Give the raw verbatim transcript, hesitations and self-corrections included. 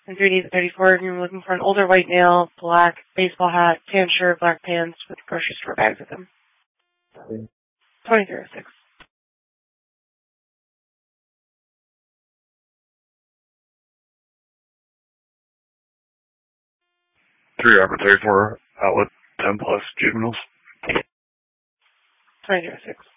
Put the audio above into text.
And three D thirty-four, you're looking for an older white male, black baseball hat, tan shirt, black pants with grocery store bags with him. twenty-three oh six. Three opportunity for outlet ten plus juveniles. twenty-three oh six.